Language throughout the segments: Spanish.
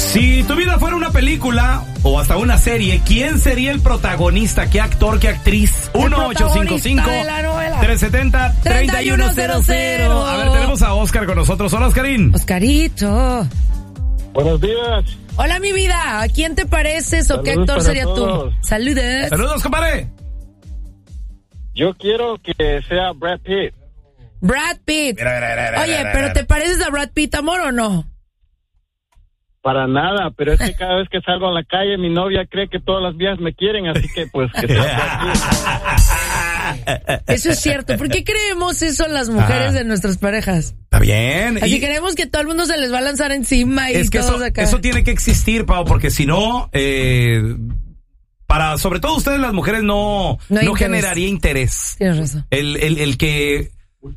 Si tu vida fuera una película o hasta una serie, ¿quién sería el protagonista? ¿Qué actor, qué actriz? 1-855-370-3100. A ver, tenemos a Oscar con nosotros. Hola, Oscarín. Oscarito. Buenos días. Hola, mi vida. ¿A quién te pareces o qué Saludos actor para sería todos. tú? Saludos. Saludos, compadre. Yo quiero que sea Brad Pitt. Brad Pitt. Oye, ¿pero te pareces a Brad Pitt, amor, o no? Para nada, pero es que cada vez que salgo a la calle mi novia cree que todas las vías me quieren, así que pues que sea Brad Pitt. Eso es cierto. ¿Por qué creemos eso las mujeres de nuestras parejas? Está bien. Así creemos que todo el mundo se les va a lanzar encima y es que todos acá. eso tiene que existir, Pau, porque si no, sobre todo ustedes las mujeres no generaría interés. Tienes razón. El que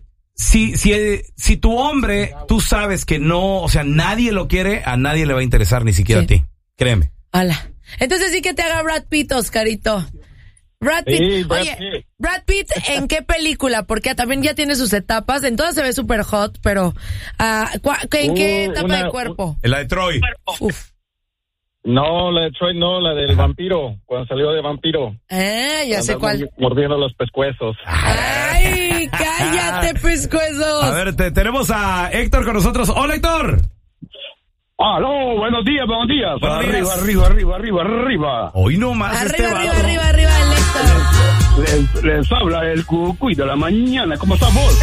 si tu hombre, tú sabes que no, o sea, nadie lo quiere, a nadie le va a interesar, ni siquiera a ti. Créeme. Ala. Entonces sí que te haga Brad Pitt, Oscarito. Brad Pitt. Sí, Brad Oye, Pitt. Brad Pitt, ¿en qué película? Porque también ya tiene sus etapas. En todas se ve súper hot, pero ¿en qué etapa de cuerpo? En la de Troy. Uf. No, la de Troy no, la del vampiro, cuando salió de vampiro. Ya sé cuál. Mordiendo los pescuezos. ¡Ay, cállate, pescuezos! A ver, tenemos a Héctor con nosotros. ¡Hola, Héctor! ¡Aló! Buenos días. Buenos días. Arriba. Hoy no más Arriba, este arriba, vato. el Héctor. Les habla el cucuy de la mañana. ¿Cómo estás vos?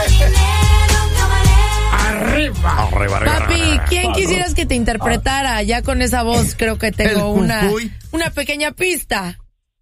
Arriba. Papi, ¿quién quisieras que te interpretara? Ya con esa voz creo que tengo una pequeña pista.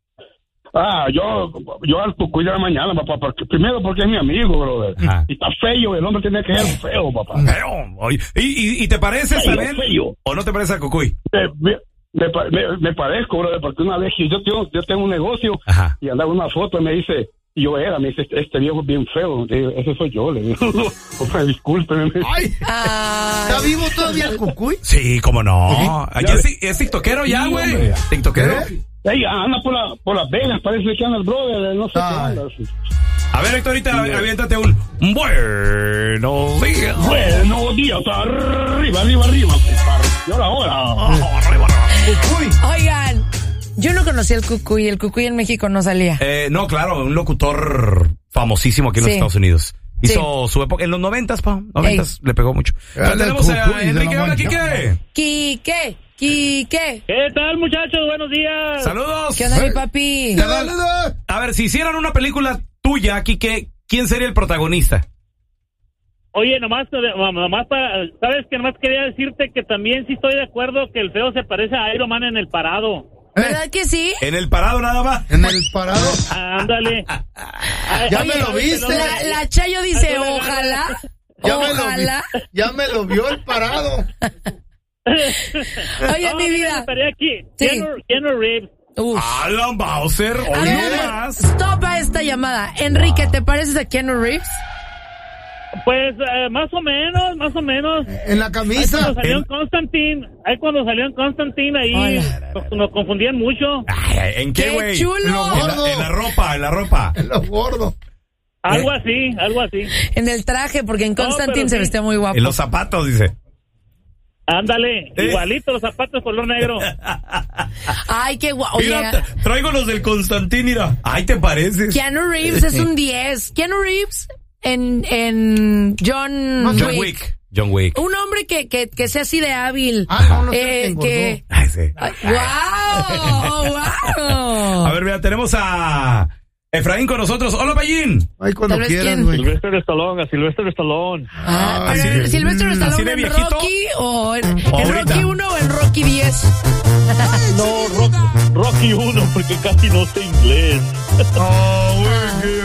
Yo al cucuy de la mañana, papá. Primero porque es mi amigo, brother. Ajá. Y está feo, el hombre tiene que ser feo, papá. Feo. Oye, ¿Y te pareces a él? Feo. ¿O no te pareces a Cucuy? Me parezco, brother, porque una vez yo tengo un negocio. Ajá. Y andaba una foto y me dice, me dice, este viejo es bien feo. Le digo, ese soy yo, le digo. Discúlpeme. ¿Está vivo todavía el Cucuy? Sí, cómo no. Es tiktokero ya, güey. ¿Tiktokero? Ella anda por las vegas, parece que anda el brother, no sé qué anda. A ver, Héctor, ahorita aviéntate un buenos días. Buenos días, arriba. Y ahora. Oigan, yo no conocía el Cucuy. El Cucuy en México no salía. No, claro, un locutor famosísimo aquí en los Estados Unidos. Hizo su época en los 90s, pa. 90s le pegó mucho. Tenemos a Enrique. Hola, Quique. Quique. ¿Qué tal, muchachos? Buenos días. Saludos. ¿Qué onda, mi papi? A ver, si hicieran una película tuya, Quique, ¿quién sería el protagonista? Oye, nomás ¿sabes qué? Nomás quería decirte que también sí estoy de acuerdo que el feo se parece a Iron Man en el parado. ¿Verdad que sí? ¿En el parado nada más? ¿En el parado? Ándale. ¿Ya me lo viste? La Chayo dice, ojalá. Ya me lo vio el parado. Oye, mi vida. Estaría aquí. Sí. Keanu Reeves. Alan Bowser, hoy no más. Stop a esta llamada. Enrique, ¿te pareces a Keanu Reeves? Pues más o menos. En la camisa. Cuando salió en Constantine, ahí nos confundían mucho. Ay, ¿en qué, güey? ¡Qué chulo! En la ropa. En lo gordo. Algo así. En el traje, porque en Constantine se vestía muy guapo. En los zapatos, dice. Ándale, igualito los zapatos color negro. Ay, qué guapo. Mira, traigo los del Constantine, mira. Ay, ¿te pareces? Keanu Reeves es un 10. Keanu Reeves en John Wick. John Wick. Un hombre que sea así de hábil. Sí. ¡Wow! A ver, mira, tenemos a Efraín con nosotros. Hola, Payín. Ay, cuando quieras, güey. Silvestre Stallone. Pero Silvestre Stallone en Rocky o en Rocky 1 o en Rocky 10. No, Rocky 1, porque casi no sé inglés.